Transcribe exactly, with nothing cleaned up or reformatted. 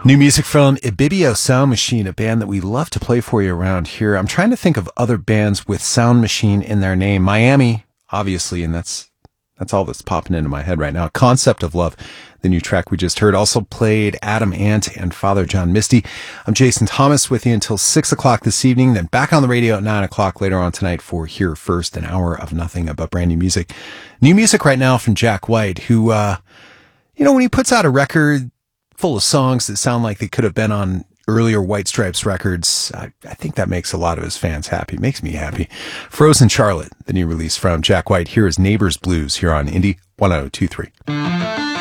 New music from Ibibio Sound Machine, a band that we love to play for you around here. I'm trying to think of other bands with Sound Machine in their name. Miami, obviously, and that's that's all that's popping into my head right now. Concept of Love, the new track we just heard, also played Adam Ant and Father John Misty. I'm Jason Thomas with you until six o'clock this evening, then back on the radio at nine o'clock later on tonight for Here First, an hour of nothing but brand new music. New music right now from Jack White, who, uh, you know, when he puts out a record full of songs that sound like they could have been on earlier White Stripes records, I, I think that makes a lot of his fans happy. Makes me happy. Frozen Charlotte, the new release from Jack White. Here is Neighbors Blues here on Indie one oh two three.